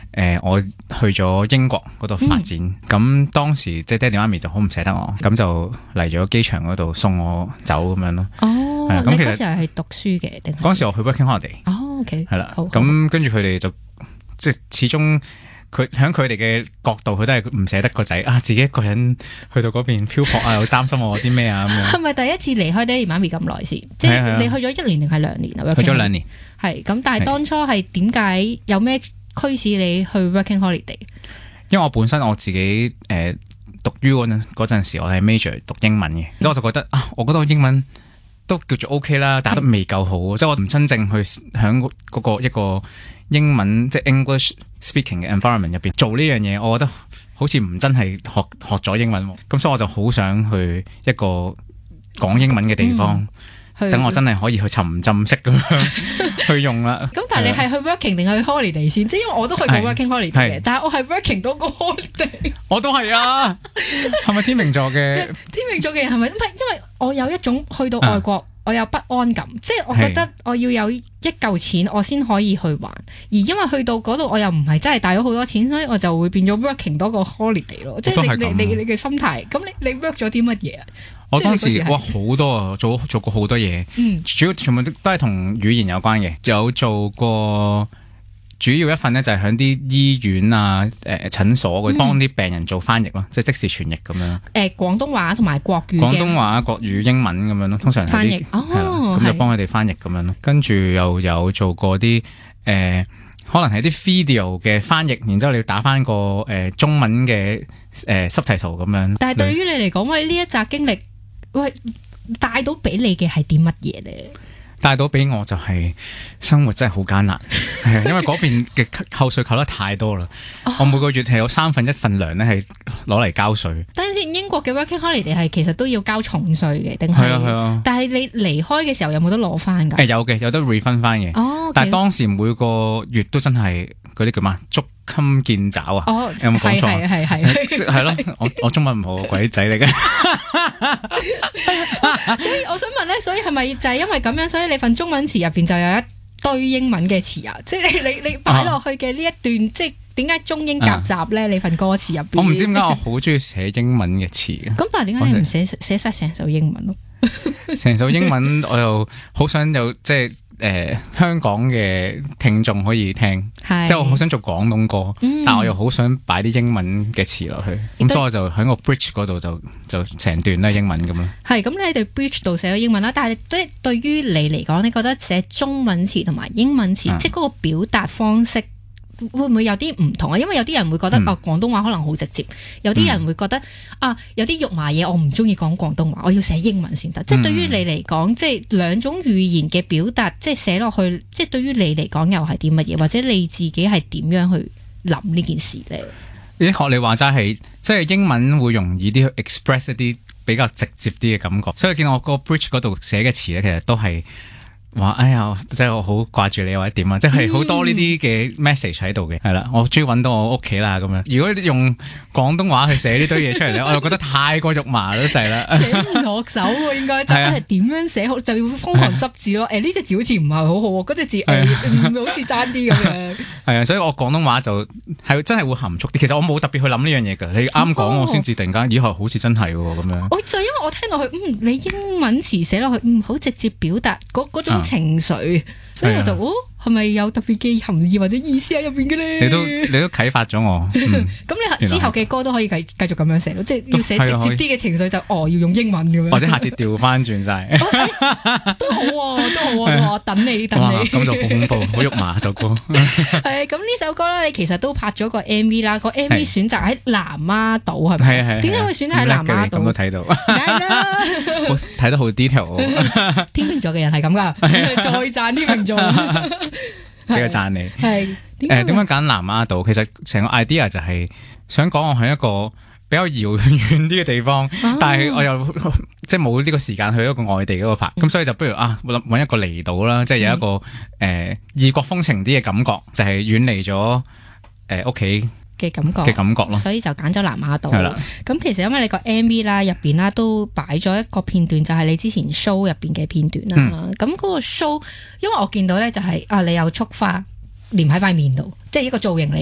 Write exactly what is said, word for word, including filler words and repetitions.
呃、我去咗英國嗰度發展，咁、嗯、當時即係爹哋媽咪就好唔捨得我，咁就嚟咗機場嗰度送我走咁樣咯。 哦， 咁其實你嗰時候係讀書嘅定係？ 嗰時我去 working holiday。 哦 ，OK， 係啦，咁跟住佢哋就即係始終。佢喺佢哋嘅角度，佢都係唔捨得個仔啊，自己一個人去到嗰邊漂泊啊，又擔心我啲咩啊咁樣。係咪第一次離開爹哋媽咪咁耐先？即係你去咗一年定係兩年啊？ 去咗兩年。 係咁，但係當初係點解有咩驅使你去 working holiday？ 因為我本身我自己誒、呃、讀 U 嗰陣嗰陣時，我係 major 讀英文嘅，之後我就覺得啊，我覺得我英文都叫做 OK 啦，但係都未夠好，即係我唔真正去喺嗰個一個英文即係 English speaking 嘅 environment 入邊做呢樣嘢，我覺得好似唔真係學學咗英文，咁所以我就好想去一個講英文嘅地方，等、嗯、我真係可以去沉浸式咁樣去用啦。咁但係你係去 working 定係去 holiday 先？即係因為我都去過 working holiday 嘅，但係我係 working 多過 holiday。我都係啊， 係咪天秤座嘅？ 天秤座嘅人係咪？唔係，因為我有一種去到外國。啊我有不安感，即係我覺得我要有一嚿錢我先可以去玩，而因為去到嗰度我又唔係真係帶咗好多錢，所以我就會變咗 working 多過 holiday 咯。即係你你你你嘅心態，咁你你 work 咗啲乜嘢啊？ 我當時哇好多啊，做做過好多嘢，嗯，主要全部都係同語言有關嘅，有做過。主要一份呢，就係喺啲醫院啊、誒、呃、診所嗰幫啲病人做翻譯咯，嗯、即係即時傳譯咁樣。誒、 呃、廣東話同埋國語。 廣東話、國語、英文咁樣咯，通常係啲係啦，咁就幫佢哋翻譯咁樣咯。跟住又有做過啲誒、呃，可能係啲 video 嘅翻譯，然之後你要打翻個誒、呃、中文嘅誒 subtitle 咁樣。 但係對於你嚟講，喂呢一集經歷，喂帶到俾你嘅係啲乜嘢咧？ 帶到俾我就係生活真係好艱難，係啊，因為嗰邊嘅扣稅扣得太多啦。哦、我每個月係有三分一份糧咧係攞嚟交稅。等陣先，英國嘅 working holiday 係其實都要交重稅嘅，定係？係啊係啊。但係你離開嘅時候有冇得攞翻㗎？誒有嘅，有得 refund 翻嘅。哦，okay、但係當時每個月都真係嗰啲叫咩？捉襟見肘啊！哦，有冇講錯？係係係係係咯，我我中文唔好，鬼仔嚟嘅。 所以我想問咧，所以係咪就係因為咁樣，所以你份中文詞入邊就有一堆英文嘅詞啊？即係你你你擺落去嘅呢一段，啊、即係點解中英夾雜咧？啊、你份歌詞入邊， 我唔知點解我好中意寫英文嘅詞嘅。 咁但係點解你唔寫寫晒成首英文咯？ 成首英文我又好想有即係。誒、呃，香港嘅聽眾可以聽，即係我好想做廣東歌，嗯、但我又好想擺啲英文嘅詞落去，咁、嗯、所以我就喺個 bridge 嗰度就就成段都係英文咁咯。係咁，你哋 bridge 度寫咗英文啦，但係即係對於你嚟講，你覺得寫中文詞同埋英文詞，嗯、即係嗰個表達方式會唔會有啲唔同啊？因為有啲人會覺得、嗯、啊，廣東話可能好直接，有啲人會覺得、嗯、啊，有啲肉麻嘢我唔中意講廣東話，我要寫英文先得。嗯、即係對於你嚟講，即係兩種語言嘅表達，即係寫落去，即係對於你嚟講又係啲乜嘢？或者你自己係點樣去諗呢件事咧？咦，學你話齋係，即係英文會容易啲去 express 一啲比較直接啲嘅感覺，所以見我個 bridge 嗰度寫嘅詞咧，其實都係。話哎呀，即係我好掛住你或者點啊，即係好多呢啲嘅 message 喺度嘅，係啦，我終於揾到我屋企啦咁樣。如果你用廣東話去寫呢堆嘢出嚟咧，我又覺得太過肉麻都滯啦，寫唔落手喎，應該就係點樣寫好就要瘋狂執字咯。誒呢隻字好似唔係好好，嗰隻字誒好似爭啲咁樣。係啊，所以我廣東話就係真係會含蓄啲。其實我冇特別去諗呢樣嘢噶，你啱講我先至突然間以後好似真係咁樣。我就因為我聽落去，嗯，你英文詞寫落去，嗯，好直接表達嗰嗰種情緒，所以我就哦，係咪有特別嘅含義或者意思喺入邊嘅咧？你都你都啟發咗我。咁、嗯、你之後嘅歌都可以繼繼續咁樣寫咯，即係要寫直接啲嘅情緒就哦要用英文咁樣，或者下次調翻轉晒。都好啊，都好啊，都好等你等你。咁就好恐怖，好肉麻首歌。係咁呢首歌咧，你其實都拍咗個 M V 啦，個 M V 選擇喺南丫島係咪？係係。點解會選擇喺南丫島？咁都睇到。梗係啦，睇得好 detail。天秤座嘅人係咁噶，再讚天秤座。比較讚你係誒，點樣揀南丫島？其實成個 idea 就係想講我喺一個比較遙遠啲嘅地方，啊、但係我又即係冇呢個時間去一個外地嗰個拍，咁、嗯、所以就不如啊搵一個離島啦，即係有一個誒異、嗯呃、國風情啲嘅感覺，就係遠離咗誒屋企嘅感覺嘅感覺咯，所以就揀咗南丫島。係啦，咁其實因為你個 M V 啦入邊啦都擺咗一個片段，就係、是、你之前 show 入邊嘅片段啦。咁嗰、嗯、個 show，因為我見到咧就係、是、啊，你有束花黏喺塊面度，即係一個造型嚟。